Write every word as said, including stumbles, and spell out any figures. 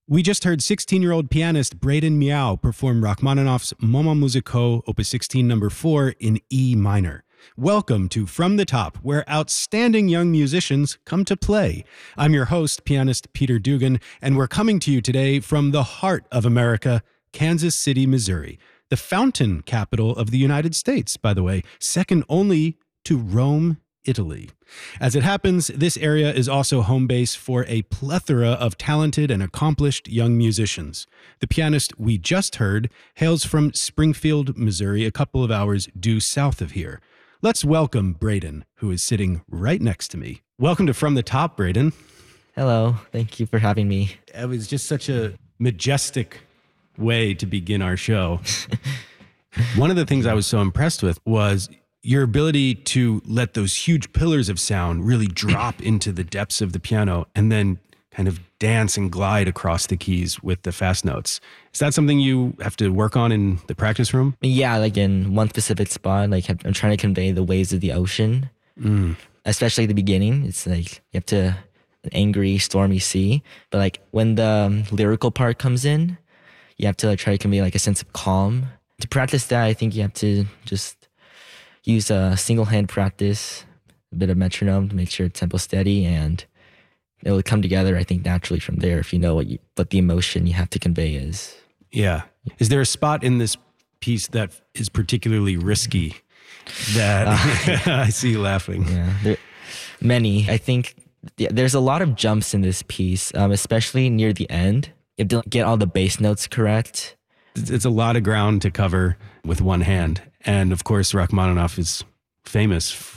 We just heard sixteen-year-old pianist Braden Miao perform Rachmaninoff's Moment Musical, Opus sixteen, number four, in E minor. Welcome to From the Top, where outstanding young musicians come to play. I'm your host, pianist Peter Dugan, and we're coming to you today from the heart of America, Kansas City, Missouri, the fountain capital of the United States, by the way, second only to Rome, Italy. As it happens, this area is also home base for a plethora of talented and accomplished young musicians. The pianist we just heard hails from Springfield, Missouri, a couple of hours due south of here. Let's welcome Braden, who is sitting right next to me. Welcome to From the Top, Braden. Hello. Thank you for having me. It was just such a majestic way to begin our show. One of the things I was so impressed with was your ability to let those huge pillars of sound really drop into the depths of the piano and then kind of dance and glide across the keys with the fast notes. Is that something you have to work on in the practice room? Yeah, like in one specific spot, like I'm trying to convey the waves of the ocean, mm. especially at the beginning. It's like you have to, an angry, stormy sea. But like when the um, lyrical part comes in, you have to like, try to convey like a sense of calm. To practice that, I think you have to just use a single hand practice, a bit of metronome to make sure it's tempo steady, and it will come together, I think, naturally from there if you know what you, what the emotion you have to convey is. Yeah. Is there a spot in this piece that is particularly risky that uh, I see you laughing? Yeah, there, many. I think yeah, there's a lot of jumps in this piece, um, especially near the end. You have to get all the bass notes correct. It's a lot of ground to cover with one hand. And of course, Rachmaninoff is famous